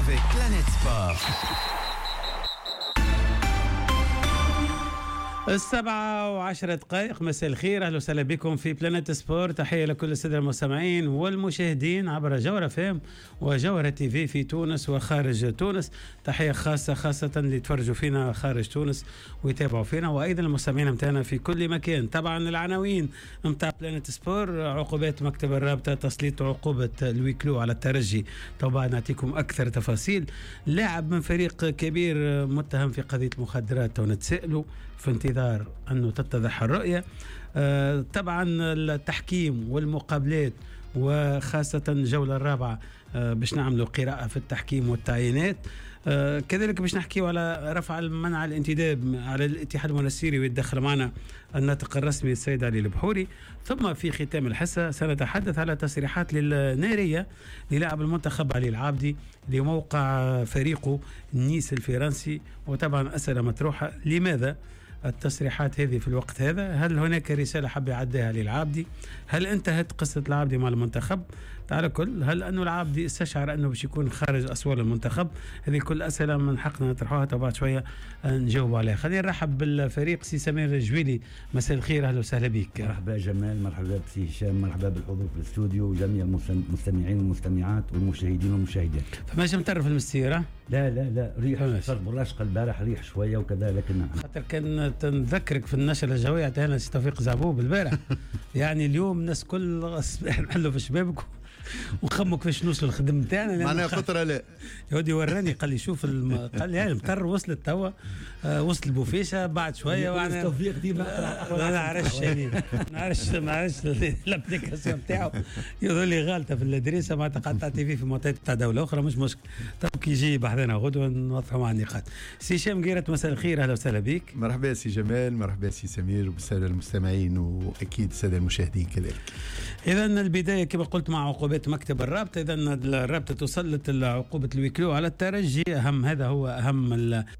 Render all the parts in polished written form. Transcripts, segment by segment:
avec Planète Sport. 7:10 مساء الخير، اهلا وسهلا بكم في بلانيت سبور. تحيه لكل الساده المستمعين والمشاهدين عبر جوهرة فام وجوهرة تي في في تونس وخارج تونس. تحيه خاصه اللي يتفرجوا فينا خارج تونس ويتابعوا فينا، وايضا المستمعين متاعنا في كل مكان. طبعا العناوين متاع بلانيت سبور: عقوبات مكتب الرابطه، تسليط عقوبه الويكلو على الترجي. طبعا نعطيكم اكثر تفاصيل. لاعب من فريق كبير متهم في قضيه المخدرات، ونتسائلوا في انتظار أنه تتضح الرؤية. طبعا التحكيم والمقابلات وخاصة الجولة الرابعة باش نعملوا قراءة في التحكيم والتعيينات. كذلك باش نحكيوا على رفع المنع الانتداب على الاتحاد المنستيري، ويتدخل معنا الناطق الرسمي السيد علي البحوري. ثم في ختام الحصة سنتحدث على تصريحات للنارية للاعب المنتخب علي العابدي لموقع فريقه نيس الفرنسي، وطبعا أسئلة مطروحة: لماذا التصريحات هذه في الوقت هذا؟ هل هناك رسالة حب يعديها للعابدي؟ هل انتهت قصة العابدي مع المنتخب؟ على كل، هل أنه العابدي استشعر أنه باش يكون خارج أسوار المنتخب؟ هذه كل أسئلة من حقنا نطرحوها، بعد شوية نجاوب عليها. خلينا نرحب بالفريق. سي سمير الجويلي، مساء الخير، أهلا وسهلا بك. مرحبا جمال، مرحبا بسي هشام، مرحبا بالحضور في الاستوديو وجميع المستمعين والمستمعات والمشاهدين والمشاهدات. فماش مطرف المستيرة؟ لا ريح صرب الراشقة البارح، ريح شوية وكذا، لكن خاطر كان نذكرك في النشرة الجوية عطينا سي توفيق زعبوب البارح. يعني اليوم الناس كل نحلوا في شبابك وخمك فاش نوصل الخدم نتاعنا. معناها فترة لا يودي وراني قال لي شوف قال لي المطر وصلت توا، وصل البوفيشه بعد شويه. وانا توفيق ديما ما نعرفش يعني ما عرفش الابليكاسيون نتاعو يقول لي غالطه في الادريسه ما تقطع تي في منطقه تاع دوله اخرى، مش مشكل. تو كي يجي بحذنا غدوه نوضحوا مع النقاط. سي هشام قيرت، مساء الخير، اهلا وسهلا بك. مرحبا سي جمال، مرحبا سي سمير، وبالساده المستمعين واكيد الساده المشاهدين كذلك. اذا البدايه كما قلت مع عقوبات مكتب الرابطه. اذا الرابطه تسلط عقوبه الويكلو على الترجي. هذا هو اهم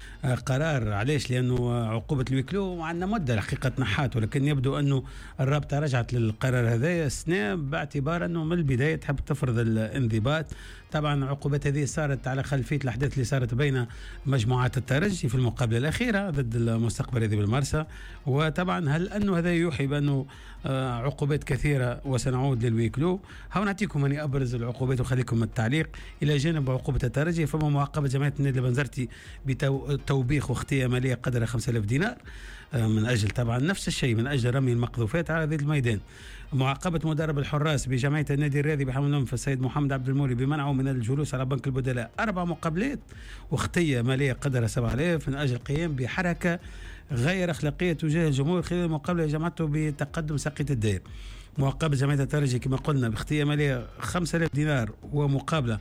القرار. علاش؟ لانه عقوبه الويكلو عندنا مده الحقيقه نحات، ولكن يبدو انه الرابطه رجعت للقرار هذا استثناء باعتبار انه من البدايه تحب تفرض الانضباط. طبعا العقوبات هذه صارت على خلفيه الاحداث اللي صارت بين مجموعات الترجي في المقابله الاخيره ضد المستقبل هذه بالمرسى. وطبعا هل انه هذا يوحي بانه عقوبات كثيره وسنعود للويكلو؟ هاو نعطيكم اني ابرز العقوبات وخليكم التعليق. الى جانب عقوبه الترجي فما معاقبه جمعيه النادي البنزرتي بتوبيخ واخطيه ماليه قدر 5000 دينار من اجل طبعا نفس الشيء، من اجل رمي المقذوفات على ذات الميدان. معاقبه مدرب الحراس بجمعيه النادي الرياضي بحمل الانف السيد محمد عبد المولي بمنعه من الجلوس على بنك البدلاء 4 مقابلات واخطيه ماليه قدر 7000 من اجل القيام بحركه غير اخلاقيه تجاه الجمهور خلال المقابله اللي جمعته بتقدم ساقية الدائر. معاقبه جمعيه الترجي كما قلنا باخطيه ماليه 5000 دينار ومقابله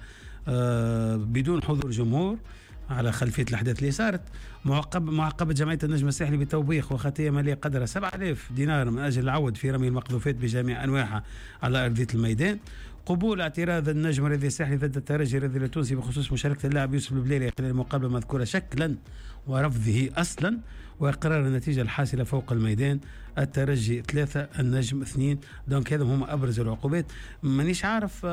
بدون حضور جمهور على خلفيه الاحداث اللي صارت. معاقبه جمعيه النجم الساحلي بتوبيخ وخطيه ماليه قدر 7000 دينار من اجل العود في رمي المقذوفات بجميع انواعها على ارضيه الميدان. قبول اعتراض النجم الرياضي الساحلي ضد الترجي الرياضي التونسي بخصوص مشاركه اللاعب يوسف البليلي خلال المقابله المذكوره شكلا ورفضه اصلا، واقرار النتيجه الحاصله فوق الميدان: الترجي 3 النجم 2. دونك هذا هم ابرز العقوبات. مانيش عارف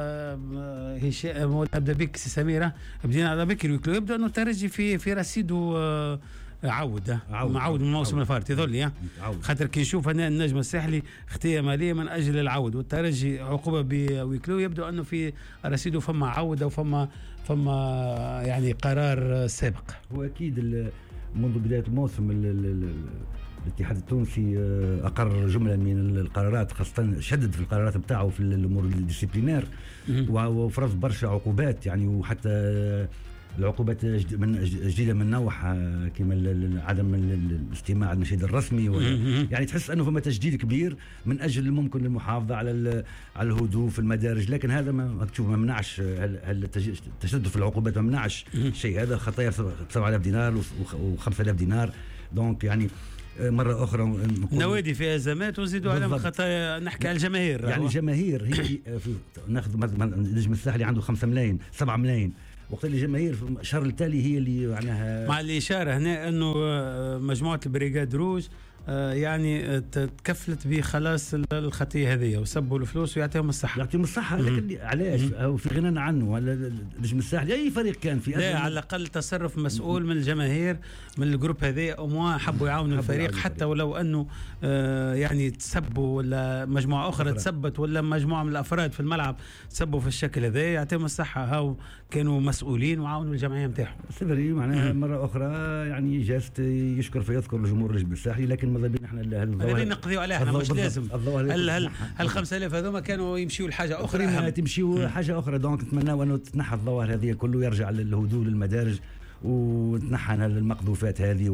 هشام، ابدا بك سي سميره. بدينا على بكري يبدو انه الترجي في رصيده معود من الموسم اللي فات يظل خاطر كي نشوف هنا النجم الساحلي اختيار ماليه من اجل العود، والترجي عقوبه بويكلو. يبدو انه في رصيده فما عوده وفما يعني قرار سابق. هو اكيد منذ بدايه الموسم الاتحاد التونسي اقر جمله من القرارات، خاصه شدد في القرارات بتاعه في الامور الديسيبلينير وفرض برشا عقوبات، يعني وحتى العقوبات جديده من نوعها كما عدم الاستماع للنشيد الرسمي يعني تحس انه فما تجديد كبير من اجل ممكن المحافظه على الهدوء في المدارج. لكن هذا ما منعش التشدد في العقوبات، ما منعش شيء. هذا خطايا 7000 دينار و5000 دينار. دونك يعني مرة أخرى نوادي في أزمات وزيدوا عليهم خطايا. نحكي على الجماهير، يعني الجماهير هي ناخذ مثلا النجم الساحلي عنده 5 ملايين 7 ملايين، وقت اللي الجماهير في الشهر التالي هي اللي معناها. مع الإشارة هنا أنه مجموعة البريغاد روج يعني تكفلت بخلاص الخطيه هذه وسبوا الفلوس ويعطيهم الصحه. يعطيهم الصحه، لكن علاش او في غنى عنه ولا نجم الساحل اي فريق كان في لا على الاقل تصرف مسؤول من الجماهير من الجروب هذا، او حبوا يعاونوا الفريق حتى ولو انه يعني تسبوا ولا مجموعه اخرى تسبت ولا مجموعه من الافراد في الملعب تسبوا في الشكل هذا، يعطيهم الصحه. هاو كانوا مسؤولين وعاونوا الجمعيه نتاعهم. سيفري معناها مره اخرى يعني جالس يشكر فيذكر الجمهور النجم الساحلي، لكن ماذا بينا احنا هذا نقضيو عليها، احنا مش لازم. هل 5000 هذوما كانوا يمشيوا لحاجه اخرى؟ تمشيوا حاجه اخرى. دونك نتمنى انه تتنحى الظواهر هذه كله، يرجع للهدوء للمدارج وتنحى المقذوفات هذه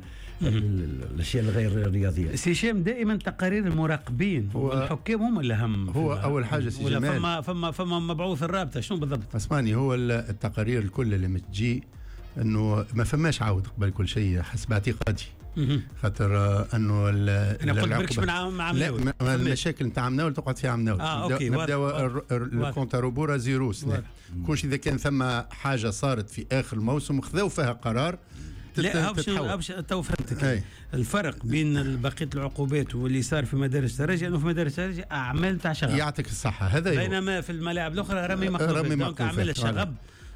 الاشياء الغير رياضيه. سي هشام دائما تقارير المراقبين والحكام هم الاهم. هو اول حاجه سي جمال فما مبعوث الرابطه شنو بالضبط؟ اسمعني، هو التقارير الكل اللي متجي انه ما فماش عاود قبل كل شيء حسب اعتقادي. خاطر انه انا قلت بركش من عام ناول المشاكل نتاع عام ناول تقعد في عام ناول. نبداو الكونتا روبورا زيرو سنة. كلش اذا كان ثم حاجه صارت في اخر الموسم وخذوا فيها قرار. لا تو فهمتك. الفرق بين بقيه العقوبات واللي صار في مدارس الترجي انه في مدارس الترجي اعمال تاع شغب. يعطيك الصحه هذا. بينما في الملاعب الاخرى رمي مقذوفات. اعمال الشغب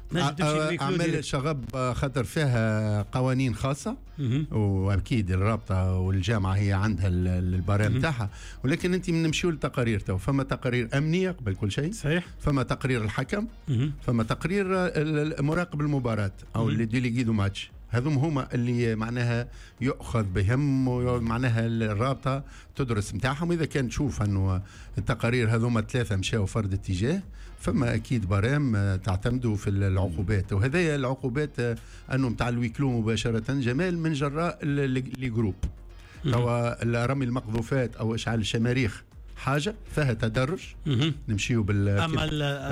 أعمال الشغب خاطر فيها قوانين خاصة، وأكيد الرابطة والجامعة هي عندها البرامج تاعها، ولكن أنت نمشيو للتقارير. تو فما تقارير أمنية قبل كل شيء، صحيح. فما تقرير الحكم، فما تقرير مراقب المباراة أو اللي ديليغيدو ماتش. هذم هما اللي معناها يؤخذ بهم، ومعناها الرابطة تدرس متاعهم. إذا كان تشوف أنه التقارير هذوما 3 مشاو فرد اتجاه، فما أكيد برام تعتمدوا في العقوبات. وهذه العقوبات أنه متاع الويكلو مباشرة جمال من جراء لي جروب. أو رمي المقذوفات أو إشعال الشماريخ حاجة فيها تدرج نمشيو أما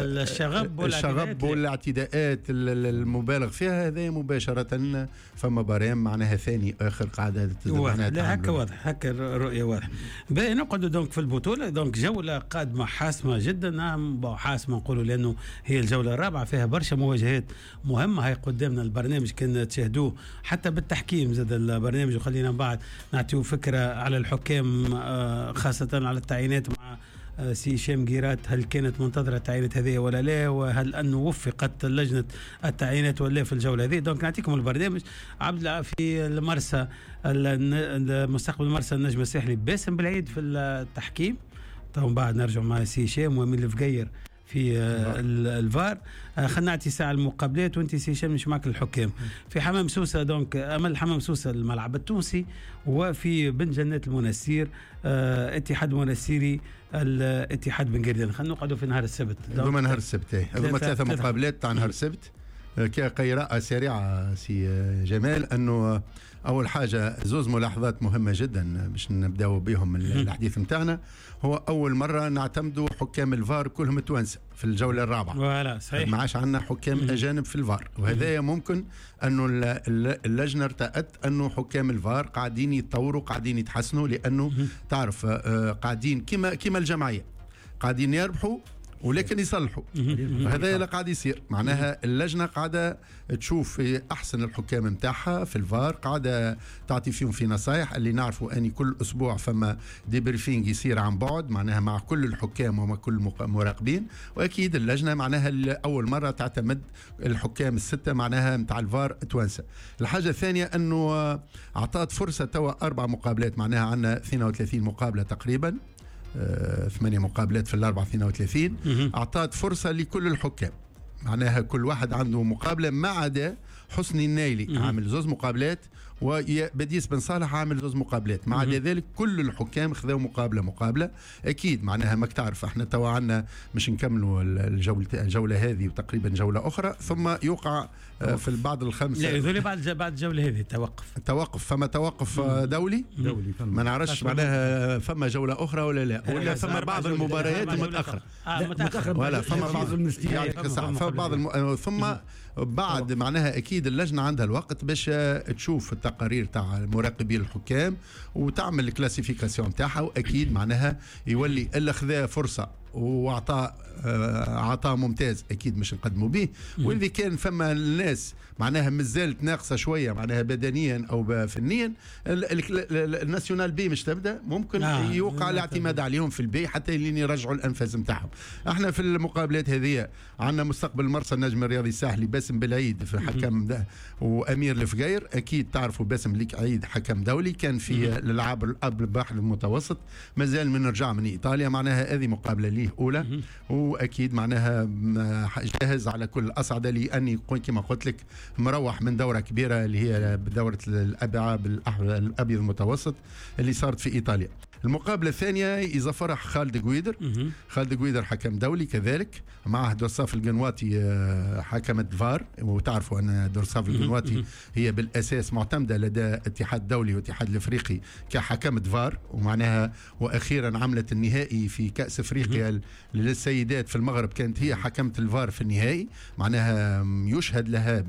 الشغب والاعتداءات المبالغ فيها هذا مباشرة فما برام معناها ثاني آخر قاعدة. لا هكا واضح، هكا الرؤية واضحة. باقي نقعدوا دونك في البطولة. دونك جولة قادمة حاسمة جدا. نعم حاسمة نقولوا لأنه هي الجولة الرابعة، فيها برشا مواجهات مهمة. هاي قدامنا البرنامج كان تشاهدوه حتى بالتحكيم زاد البرنامج، وخلينا بعد نعطيو فكرة على الحكام خاصة على التعيينات مع سي هشام قيرات. هل كانت منتظرة التعيينات هذه ولا لا؟ وهل أنه وفقت لجنة التعيينات ولا في الجولة هذه؟ دونك نعطيكم البرنامج. عبد في المرسى مستقبل المرسى النجم الساحلي باسم بالعيد في التحكيم. طبعا بعد نرجع مع سي هشام ومين الفقير في الفار. خلينا نعطي ساعة المقابلات وانت سي هشام مش معك الحكام. في حمام سوسة دونك امل حمام سوسة الملعب التونسي، وفي بن جنات المنسير اتحاد منسيري الاتحاد بن قردان. خلينا نقعدوا في نهار السبت. هذوما نهار السبت، هذوما 3 مقابلات تاع نهار السبت. كقراءة سريعة سي جمال، أنه أول حاجة 2 ملاحظات مهمة جدا باش نبداو بهم الحديث متاعنا. هو أول مرة نعتمدوا حكام الفار كلهم توانسة في الجولة الرابعة. ولا صحيح، ما عادش عندنا حكام أجانب في الفار، وهذا ممكن أنه اللجنة ارتأت أنه حكام الفار قاعدين يتطوروا، قاعدين يتحسنوا، لأنه تعرف قاعدين كما الجمعية قاعدين يربحوا ولكن يصلحوا. هذا اللي قاعد يصير. معناها اللجنة قاعدة تشوف في أحسن الحكام متاعها في الفار، قاعدة تعطي فيهم في نصايح. اللي نعرفوا أني كل أسبوع فما ديبريفينج يصير عن بعد، معناها مع كل الحكام ومع كل المراقبين. وأكيد اللجنة معناها أول مرة تعتمد الحكام 6 معناها متاع الفار توانسة. الحاجة الثانية أنه أعطت فرصة توا 4 مقابلات، معناها عندنا 32 مقابلة تقريبا، 8 مقابلات في الأربعة 32. أعطت فرصة لكل الحكام، معناها كل واحد عنده مقابلة، ما عدا حسني النايلي عامل 2 مقابلات، وبديس بن صالح عامل 2 مقابلات. مع ذلك كل الحكام خذوا مقابلة. أكيد معناها ماك تعرف احنا توا عنا مش نكملوا الجولة هذه وتقريبا جولة أخرى، ثم يوقع في بعض الخمسة. لا يذولي بعد الجولة هذه توقف. فما توقف دولي ما نعرفش معناها فما جولة أخرى ولا لا، ولا فما بعض المباريات متأخرة. ولا فما بعض ثم بعد معناها أكيد اللجنة عندها الوقت باش تشوف التقارير تاع مراقبين الحكام وتعمل الكلاسيفيكاسيون تاعها. وأكيد معناها يولي إلا خذا فرصة عطاء ممتاز اكيد مش نقدموا به. واذا كان فما الناس معناها مازالت ناقصه شويه معناها بدنيا او فنيا، الناسيونال بي مش تبدا ممكن يوقع الاعتماد عليهم في البي حتى لين يرجعوا الانفاس نتاعهم. احنا في المقابلات هذه عندنا مستقبل مرسى النجم الرياضي الساحلي باسم بالعيد في حكم ده، وامير الفقير اكيد تعرفوا باسم العيد حكم دولي كان في الالعاب البحر المتوسط، مازال من رجع من ايطاليا، معناها هذه مقابله ليه اولى، واكيد معناها جاهز على كل الاصعده لاني كما قلت لك مروح من دوره كبيره اللي هي دوره الابيض المتوسط اللي صارت في ايطاليا. المقابله الثانيه يظفرها خالد قويدر. خالد قويدر حكم دولي كذلك، معه دورصاف القنواطي حكمة فار، وتعرفوا ان دورصاف القنواطي هي بالاساس معتمده لدى الاتحاد الدولي والاتحاد الافريقي كحكمة فار، ومعناها واخيرا عملت النهائي في كاس افريقيا للسيدات في المغرب كانت هي حكمة الفار في النهائي، معناها يشهد لها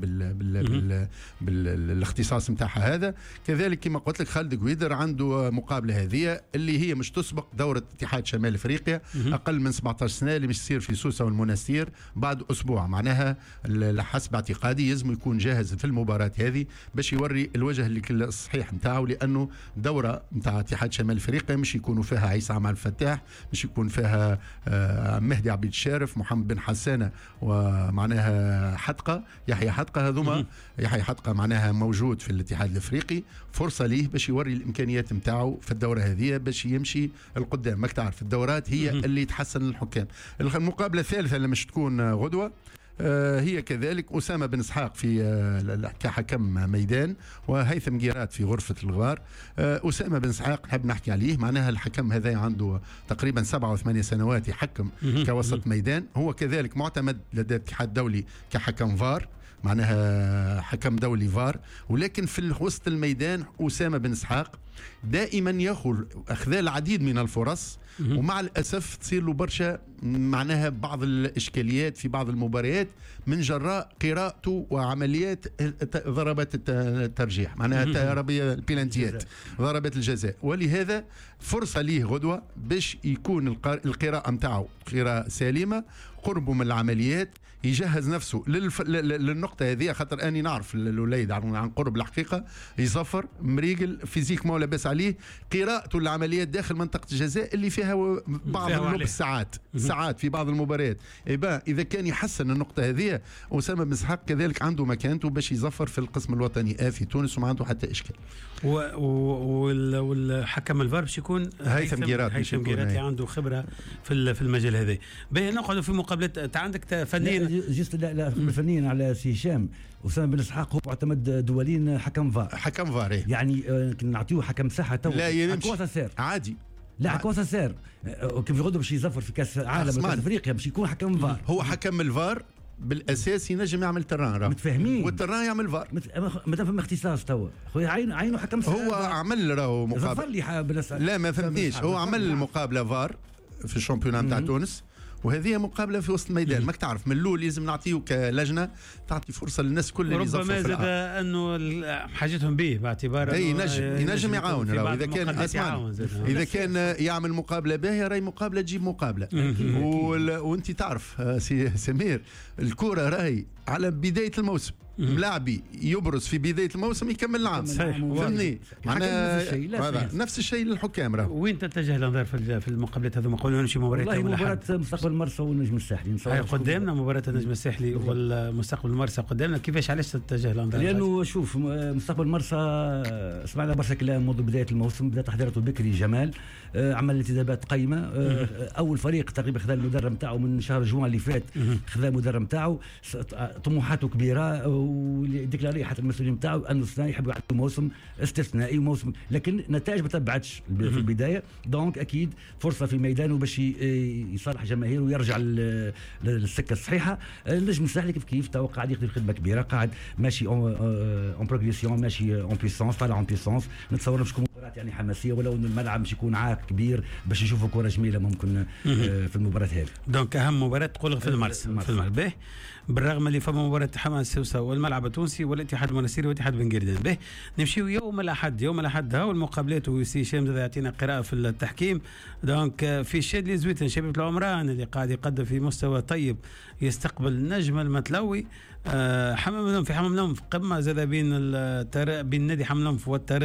بالاختصاص نتاعها هذا. كذلك كما قلت لك خالد قويدر عنده مقابله هذه اللي هي مش تسبق دورة اتحاد شمال افريقيا اقل من 17 سنه اللي مش تصير في سوسه والمنستير بعد اسبوع، معناها حسب اعتقادي يلزم يكون جاهز في المباراه هذه باش يوري الوجه الصحيح نتاعو، لانه دوره نتاع اتحاد شمال افريقيا مش يكونوا فيها عيسى عمال الفتاح، مش يكون فيها مهدي عبيد الشارف، محمد بن حسانه، ومعناها حدقه يحيى حدقه، هذوما يحيى حدقه معناها موجود في الاتحاد الافريقي، فرصه ليه باش يوري الامكانيات نتاعو في الدوره هذه باش يمشي القدام. ماك تعرف الدورات هي اللي تحسن الحكام. المقابله الثالثه اللي مش تكون غدوه هي كذلك أسامة بن إسحاق في كحكم ميدان، وهيثم جيرات في غرفة الغار. أسامة بن إسحاق نحب نحكي عليه، معناها الحكم هذا عنده تقريبا 7 و8 سنوات يحكم كوسط ميدان، هو كذلك معتمد لدى الاتحاد الدولي كحكم فار، معناها حكم دولي فار، ولكن في وسط الميدان أسامة بن إسحاق دائما أخذ العديد من الفرص، ومع الأسف تصير له برشا معناها بعض الإشكاليات في بعض المباريات من جراء قراءته وعمليات ضربات الترجيح، معناها البيلانتيات ضربات الجزاء. ولهذا فرصة ليه غدوة باش يكون القراءة متاعه قراءة سليمة، قربه من العمليات، يجهز نفسه للنقطة هذه، خاطر أني نعرف الوليد عن قرب الحقيقة يصفر مريقل فيزيك ما لاباس عليه، قراءته العمليات داخل منطقة الجزاء اللي فيها بعض اللب ساعات في بعض المباريات، إذا كان يحسن النقطة هذه أسامة بن إسحاق كذلك عنده مكانته باش يظفر في القسم الوطني في تونس وما عنده حتى إشكال. والحكم الفار باش يكون هيثم جيرات اللي عنده خبرة في المجال هذا. باهي نقعدوا في مقابلات. انت عندك فنيين لا فنيا على سي هشام. أسامة بن إسحاق هو معتمد دوليا حكم فار يعني نعطيه حكم ساحة تو لا يمشي عادي، لا كوسا سير كيف يغدو باش يزفر في كاس العالم وكاس افريقيا باش يكون حكم فار. هو حكم الفار بالاساس ينجم يعمل تران، متفاهمين، والتران يعمل فار مادام فما اختصاص توا خويا عينه حكم ساحة. هو عمل راهو مقابله، لا ما فهمتنيش، هو عمل المقابله فار في الشامبيونات نتاع تونس، وهذه مقابله في وسط الميدان. ماك تعرف من الاول لازم نعطيه كلجنه تعطي فرصه للناس كل اللي يزفر في ربما زاد انه حاجتهم به باعتبار ينجم يعاون اذا كان اذا كان يعمل مقابله باهيه راهي مقابله تجيب مقابله. وانت تعرف سي سمير الكره راهي على بدايه الموسم، ملاعبي يبرز في بداية الموسم يكمل العام، فهمني؟ نفس الشيء للحكام. وين تتجه الانظار في المقابلات هذو؟ نقولوا نمشي مباراة مستقبل مرسى والنجم الساحلي قدامنا، مباراة النجم الساحلي والمستقبل مرسى قدامنا، كيفاش علاش تتجه الانظار؟ لانه شوف مستقبل مرسى سمعنا برشا كلام منذ بداية الموسم، بدا تحضيراته بكري جمال، عمل انتدابات قيمة، اول فريق تقريبا خذا المدرب نتاعو من شهر جوان اللي فات، خذا المدرب نتاعو، طموحاته كبيرة، وديكلاري حتى المسؤولين نتاعو انه السنه يحبوا يعطوا موسم استثنائي وموسم، لكن النتائج ما تبعتش في البدايه، دونك اكيد فرصه في ميدانه باش يصالح جماهيره ويرجع للسكه الصحيحه. النجم الساحلي كيف تو قاعد يخدم خدمه كبيره، قاعد ماشي اون بروغريسيون، ماشي اون بيسونس، طالع اون بيسونس، نتصور باش تكون يعني حماسيه، ولو ان الملعب مش يكون عاق كبير باش نشوفوا كره جميله ممكن في المباراه هذه. دونك اهم مباراه تقول في المارس في المارس به، بالرغم اللي فما مباراه حماس سوسه والملعب التونسي والاتحاد المنستيري والاتحاد بن قردان. به نمشيو يوم الاحد. يوم الاحد هاو المقابلات، وسي شام زاد يعطينا قراءه في التحكيم. دونك في الشادلي زويتن شبيبه العمران اللي قاعد يقدم في مستوى طيب يستقبل نجم المتلوي حمام نوم في حمام نوم في قمه زاد بين نادي حمام نوم والترجي